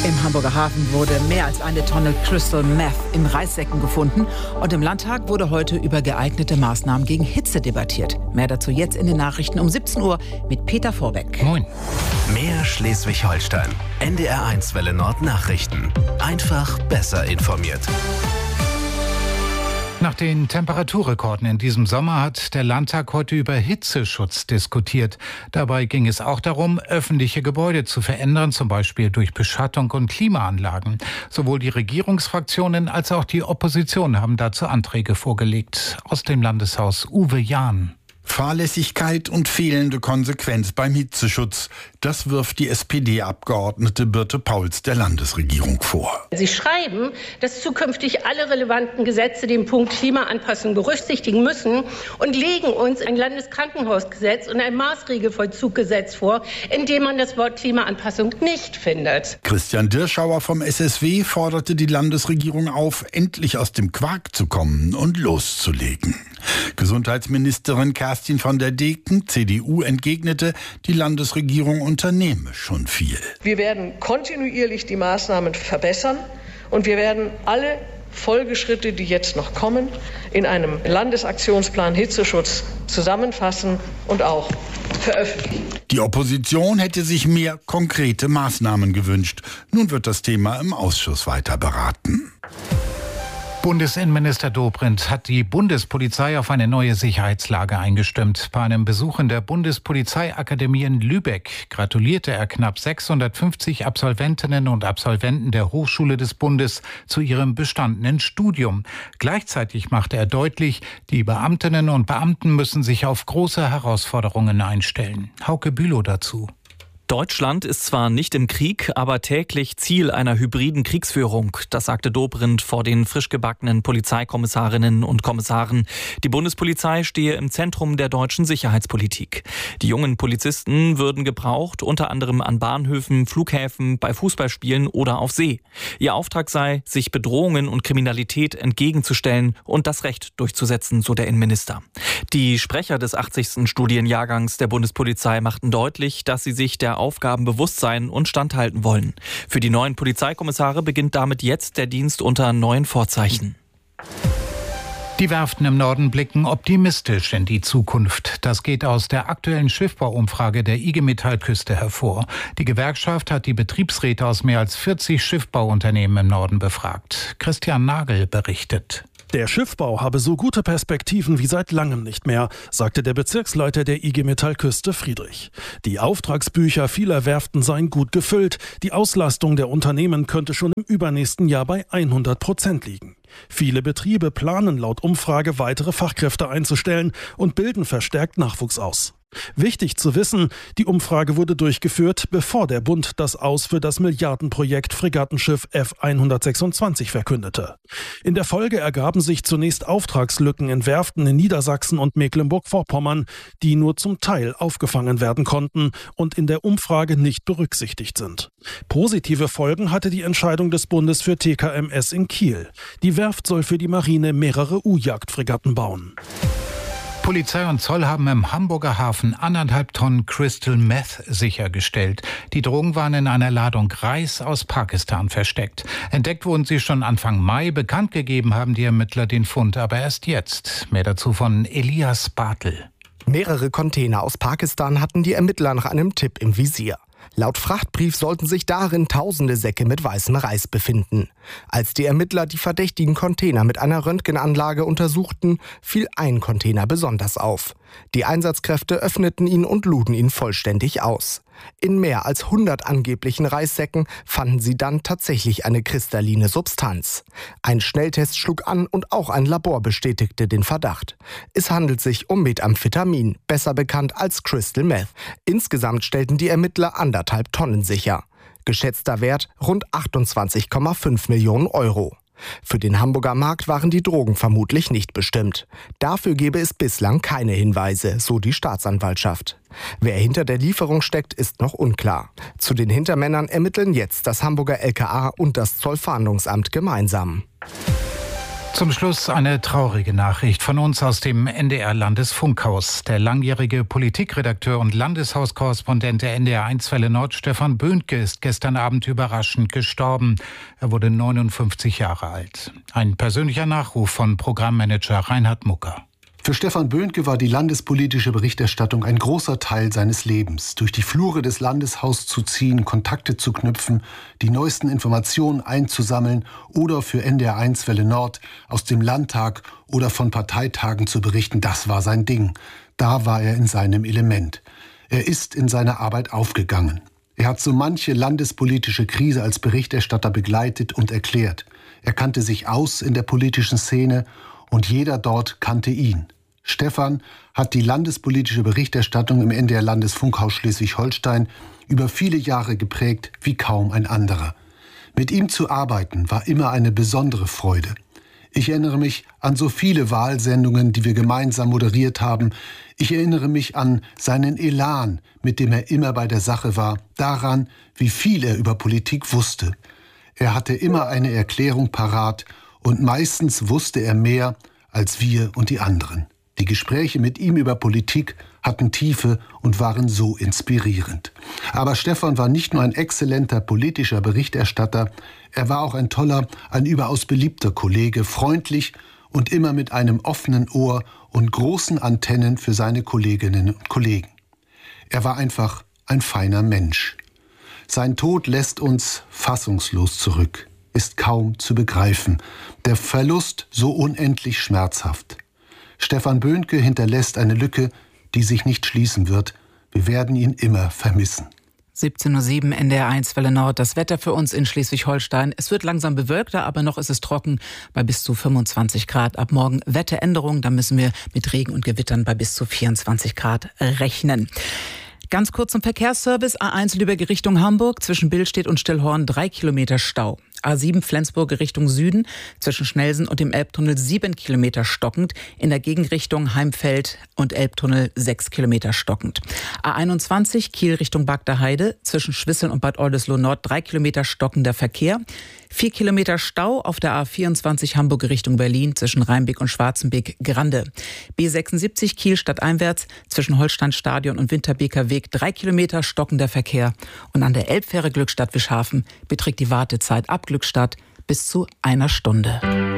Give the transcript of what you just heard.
Im Hamburger Hafen wurde mehr als 1 Tonne Crystal Meth in Reissäcken gefunden. Und im Landtag wurde heute über geeignete Maßnahmen gegen Hitze debattiert. Mehr dazu jetzt in den Nachrichten um 17 Uhr mit Peter Vorbeck. Moin. Mehr Schleswig-Holstein. NDR1 Welle Nord Nachrichten. Einfach besser informiert. Nach den Temperaturrekorden in diesem Sommer hat der Landtag heute über Hitzeschutz diskutiert. Dabei ging es auch darum, öffentliche Gebäude zu verändern, zum Beispiel durch Beschattung und Klimaanlagen. Sowohl die Regierungsfraktionen als auch die Opposition haben dazu Anträge vorgelegt. Aus dem Landeshaus Uwe Jahn. Fahrlässigkeit und fehlende Konsequenz beim Hitzeschutz. Das wirft die SPD-Abgeordnete Birte Pauls der Landesregierung vor. Sie schreiben, dass zukünftig alle relevanten Gesetze den Punkt Klimaanpassung berücksichtigen müssen und legen uns ein Landeskrankenhausgesetz und ein Maßregelvollzuggesetz vor, in dem man das Wort Klimaanpassung nicht findet. Christian Dirschauer vom SSW forderte die Landesregierung auf, endlich aus dem Quark zu kommen und loszulegen. Gesundheitsministerin Kerstin von der Deken, CDU, entgegnete, die Landesregierung unternehme schon viel. Wir werden kontinuierlich die Maßnahmen verbessern und wir werden alle Folgeschritte, die jetzt noch kommen, in einem Landesaktionsplan Hitzeschutz zusammenfassen und auch veröffentlichen. Die Opposition hätte sich mehr konkrete Maßnahmen gewünscht. Nun wird das Thema im Ausschuss weiter beraten. Bundesinnenminister Dobrindt hat die Bundespolizei auf eine neue Sicherheitslage eingestimmt. Bei einem Besuch in der Bundespolizeiakademie in Lübeck gratulierte er knapp 650 Absolventinnen und Absolventen der Hochschule des Bundes zu ihrem bestandenen Studium. Gleichzeitig machte er deutlich, die Beamtinnen und Beamten müssen sich auf große Herausforderungen einstellen. Hauke Bülow dazu. Deutschland ist zwar nicht im Krieg, aber täglich Ziel einer hybriden Kriegsführung. Das sagte Dobrindt vor den frisch gebackenen Polizeikommissarinnen und Kommissaren. Die Bundespolizei stehe im Zentrum der deutschen Sicherheitspolitik. Die jungen Polizisten würden gebraucht, unter anderem an Bahnhöfen, Flughäfen, bei Fußballspielen oder auf See. Ihr Auftrag sei, sich Bedrohungen und Kriminalität entgegenzustellen und das Recht durchzusetzen, so der Innenminister. Die Sprecher des 80. Studienjahrgangs der Bundespolizei machten deutlich, dass sie sich der Aufgaben bewusst sein und standhalten wollen. Für die neuen Polizeikommissare beginnt damit jetzt der Dienst unter neuen Vorzeichen. Die Werften im Norden blicken optimistisch in die Zukunft. Das geht aus der aktuellen Schiffbauumfrage der IG Metall-Küste hervor. Die Gewerkschaft hat die Betriebsräte aus mehr als 40 Schiffbauunternehmen im Norden befragt. Christian Nagel berichtet. Der Schiffbau habe so gute Perspektiven wie seit langem nicht mehr, sagte der Bezirksleiter der IG Metall Küste Friedrich. Die Auftragsbücher vieler Werften seien gut gefüllt. Die Auslastung der Unternehmen könnte schon im übernächsten Jahr bei 100% liegen. Viele Betriebe planen laut Umfrage weitere Fachkräfte einzustellen und bilden verstärkt Nachwuchs aus. Wichtig zu wissen, die Umfrage wurde durchgeführt, bevor der Bund das Aus für das Milliardenprojekt Fregattenschiff F126 verkündete. In der Folge ergaben sich zunächst Auftragslücken in Werften in Niedersachsen und Mecklenburg-Vorpommern, die nur zum Teil aufgefangen werden konnten und in der Umfrage nicht berücksichtigt sind. Positive Folgen hatte die Entscheidung des Bundes für TKMS in Kiel. Die Werft soll für die Marine mehrere U-Jagdfregatten bauen. Polizei und Zoll haben im Hamburger Hafen 1,5 Tonnen Crystal Meth sichergestellt. Die Drogen waren in einer Ladung Reis aus Pakistan versteckt. Entdeckt wurden sie schon Anfang Mai. Bekannt gegeben haben die Ermittler den Fund aber erst jetzt. Mehr dazu von Elias Bartel. Mehrere Container aus Pakistan hatten die Ermittler nach einem Tipp im Visier. Laut Frachtbrief sollten sich darin tausende Säcke mit weißem Reis befinden. Als die Ermittler die verdächtigen Container mit einer Röntgenanlage untersuchten, fiel ein Container besonders auf. Die Einsatzkräfte öffneten ihn und luden ihn vollständig aus. In mehr als 100 angeblichen Reissäcken fanden sie dann tatsächlich eine kristalline Substanz. Ein Schnelltest schlug an und auch ein Labor bestätigte den Verdacht. Es handelt sich um Methamphetamin, besser bekannt als Crystal Meth. Insgesamt stellten die Ermittler 1,5 Tonnen sicher. Geschätzter Wert rund 28,5 Millionen Euro. Für den Hamburger Markt waren die Drogen vermutlich nicht bestimmt. Dafür gebe es bislang keine Hinweise, so die Staatsanwaltschaft. Wer hinter der Lieferung steckt, ist noch unklar. Zu den Hintermännern ermitteln jetzt das Hamburger LKA und das Zollfahndungsamt gemeinsam. Zum Schluss eine traurige Nachricht von uns aus dem NDR-Landesfunkhaus. Der langjährige Politikredakteur und Landeshauskorrespondent der NDR1-Welle Nord, Stefan Böhnke, ist gestern Abend überraschend gestorben. Er wurde 59 Jahre alt. Ein persönlicher Nachruf von Programmmanager Reinhard Mucker. Für Stefan Böhnke war die landespolitische Berichterstattung ein großer Teil seines Lebens. Durch die Flure des Landeshauses zu ziehen, Kontakte zu knüpfen, die neuesten Informationen einzusammeln oder für NDR1-Welle Nord aus dem Landtag oder von Parteitagen zu berichten, das war sein Ding. Da war er in seinem Element. Er ist in seiner Arbeit aufgegangen. Er hat so manche landespolitische Krise als Berichterstatter begleitet und erklärt. Er kannte sich aus in der politischen Szene und jeder dort kannte ihn. Stefan hat die landespolitische Berichterstattung im NDR-Landesfunkhaus Schleswig-Holstein über viele Jahre geprägt wie kaum ein anderer. Mit ihm zu arbeiten war immer eine besondere Freude. Ich erinnere mich an so viele Wahlsendungen, die wir gemeinsam moderiert haben. Ich erinnere mich an seinen Elan, mit dem er immer bei der Sache war, daran, wie viel er über Politik wusste. Er hatte immer eine Erklärung parat und meistens wusste er mehr als wir und die anderen. Die Gespräche mit ihm über Politik hatten Tiefe und waren so inspirierend. Aber Stefan war nicht nur ein exzellenter politischer Berichterstatter, er war auch ein toller, ein überaus beliebter Kollege, freundlich und immer mit einem offenen Ohr und großen Antennen für seine Kolleginnen und Kollegen. Er war einfach ein feiner Mensch. Sein Tod lässt uns fassungslos zurück, ist kaum zu begreifen. Der Verlust so unendlich schmerzhaft. Stefan Böhnke hinterlässt eine Lücke, die sich nicht schließen wird. Wir werden ihn immer vermissen. 17:07 Uhr NDR1 Welle Nord. Das Wetter für uns in Schleswig-Holstein. Es wird langsam bewölkter, aber noch ist es trocken bei bis zu 25 Grad. Ab morgen Wetteränderung, da müssen wir mit Regen und Gewittern bei bis zu 24 Grad rechnen. Ganz kurz zum Verkehrsservice. A1 Lübeck Richtung Hamburg, zwischen Billstedt und Stillhorn 3 Kilometer Stau. A7 Flensburg Richtung Süden, zwischen Schnellsen und dem Elbtunnel 7 Kilometer stockend. In der Gegenrichtung Heimfeld und Elbtunnel 6 Kilometer stockend. A21 Kiel Richtung Bagder Heide, zwischen Schwisseln und Bad Oldesloe Nord 3 Kilometer stockender Verkehr. 4 Kilometer Stau auf der A24 Hamburg Richtung Berlin, zwischen Rheinbeck und Schwarzenbeek Grande. B76 Kiel stadteinwärts, zwischen Holsteinstadion und Winterbeker Weg 3 Kilometer stockender Verkehr. Und an der Elbfähre Glückstadt-Wischhafen beträgt die Wartezeit ab Glückstadt bis zu 1 Stunde.